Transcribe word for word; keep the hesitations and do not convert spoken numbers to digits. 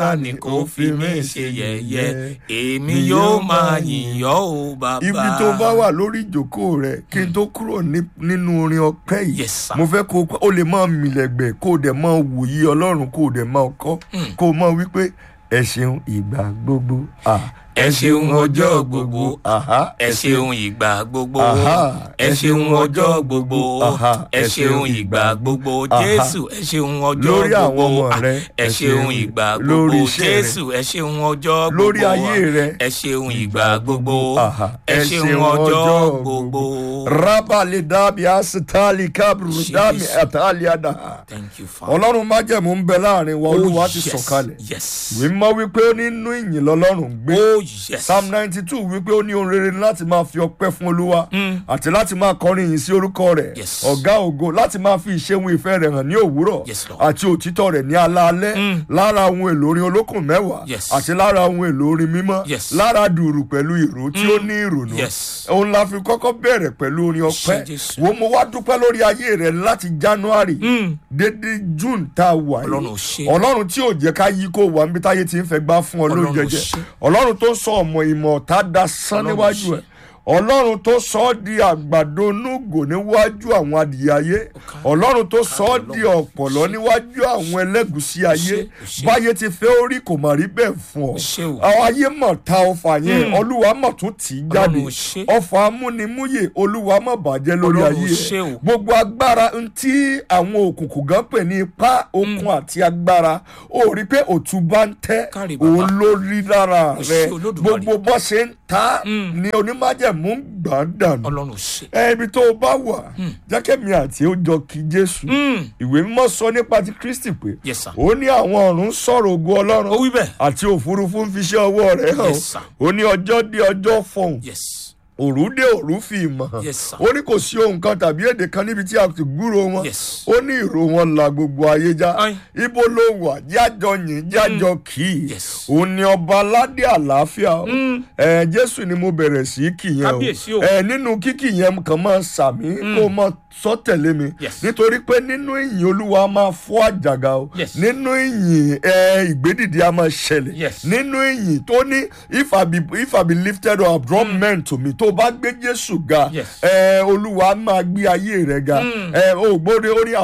Sátánì kò fi mí ṣe yẹ̀yẹ́, èmi yóò máa yìn ọ́ o bàbá. Ibi tó bá wà lórí ìjókòó rẹ̀ kí n tó kúrò nínú orin ọpẹ́ yìí, Yes, sir. mo fẹ́ kó o lè máa mìlẹ̀gbẹ̀ kó o dẹ̀ máa wòye Ọlọ́run kó o dẹ̀ máa kọ́ kó o máa wí pé ẹ ṣeun ìgbà gbogbo. Ẹ ṣeun ọjọ́ gbogbo, Aha. ẹ ṣeun ìgbà gbogbo, Aha. ẹ ṣeun ọjọ́ gbogbo, Aha. ẹ ṣeun ìgbà gbogbo, Aha. Jésù ẹ ṣeun ọjọ́ Lórí àwọn gbogbo, ọmọ rẹ, ẹ ṣeun ìgbà gbogbo, lórí iṣẹ́ rẹ, Jésù ẹ ṣeun ọjọ́ gbogbo, lórí ayé rẹ, ẹ ṣeun ìgbà gbogbo, Aha. ẹ ṣeun ọjọ́ gbogbo. Rábà lè dábì àsìtálì kábùrù dábì Jesus. àtàlì àdá. Thank you, Father. Ọlọ́run májẹ̀mú ń bẹ láàrin wa, Olúwa ti yes, sọ̀kalẹ̀. yes. Ìwé mímọ́ wípé nínú ìyìn lọ́lọ́run ń gbé. Oh, yes. Psalm ninety-two wípé ó ní ohun rere láti máa fi ọpẹ́ fún Olúwa àti láti máa kọrin ìyìn sí orúkọ rẹ̀. Yes. Ọ̀gá ògo láti máa fi ìṣeun ìfẹ́ rẹ̀ hàn ní òwúrọ̀ Yes, Lord. àti òtítọ́ rẹ̀ ní alaalẹ́. Lára ohun èlò orin olókùn mẹ́wàá Yes. àti lára ohun èlò orin mímọ́. Yes. Lára dùrù pẹ̀lú ìró tí ó ní ìrònú. Yes. Òun la fi kọ́kọ́ bẹ̀rẹ̀ pẹ̀lú orin ọpẹ́. Ṣé Jésù. Wo mo wá dúpẹ́ lórí ayé rẹ̀ láti January dédé June tá a wà Ọlọ́run yìí. ò ṣe. Ọlọ́run tí ò jẹ́ ká yí kó wà níbi táyé ti ń fẹ́ gbá fún ọ Ọlọ́run ò lóúnjẹ. ṣe. Ọlọ́run tó sọ ọmọ ìmọ̀ ọ̀tá da sán Ọlọ́run níwájú ṣe. ẹ̀. Ọlọ́run tó sọ ọ́ di àgbàdo núgò níwájú àwọn adìyẹ ayé. Ọlọ́run tó sọ ọ́ di ọ̀pọ̀lọ́ níwájú àwọn ẹlẹ́gùsí ayé. ṣe. Báyé ti fẹ́ orí kò mà rí bẹ́ẹ̀ fún ọ. ṣe o. Àwọn ayé mọ̀ ta ọfà yẹn, Olúwa mọ̀ tún tì í jáde. Ọlọ́run ṣe. Ọfà amúnimúyè, Olúwa mọ̀ bàjẹ́ lórí Ọlọ́run ayé ṣe o. rẹ̀. Gbogbo agbára ntí àwọn òkùnkùn gan pè ní ipá okun àti agbára, ó rí pé òtún bá ń tẹ́ Kárí bàbá. òun ló rí lára Ó rẹ̀. ṣe Olódùmarè. Gbogbo bó ṣe ń ta ni onímájẹ̀mú ń gbà dànù. Ọlọ́run ò ṣe. Ẹ ibi tó o bá wà jákèmí àti ó jọ kí Jésù. Ìwé mímọ́ sọ nípa ti Kristi pé Yes, sir. ó ní àwọn ọ̀run sọ̀rọ̀ ògo Ọlọ́run Ó wí bẹ́ẹ̀. àti òfurufú ń fi iṣẹ́ ọwọ́ rẹ̀ hàn. Yes, sir. Ó ní ọjọ́ dé ọjọ́ fọhùn, Yes. òru dé òru fi ìmọ̀ hàn. Yes, sir. Ó ní kò sí ohun kan tàbí èdè kan níbi tí a ti gbúrò wọn. Yes. Ó ní ìró wọn la gbogbo ayé já. Aye. Ibo ló wà jájọ yìn jájọ kì í. Yes. Òun ni ọba aládé àlàáfíà o. Ẹ Jésù ni mo bẹ̀rẹ̀ sí í kì yẹn o. Kábíyèsí o. Ẹ nínú kíkì yẹn kàn máa sàmí kó máa sọ tẹ̀lé mi. Yes. Nítorí pé nínú ìyìn Olúwa máa fọ́ àjàgà o. Yes. Nínú ìyìn ẹ ìgbédìde a máa ṣẹlẹ̀. Yes. Nínú ìyìn tó ní if I be if I be lifted up draw men to me, tó bá gbé Jésù ga Yes. ẹ Olúwa máa gbé ayé rẹ̀ ga. Ẹ o gbóde ó ní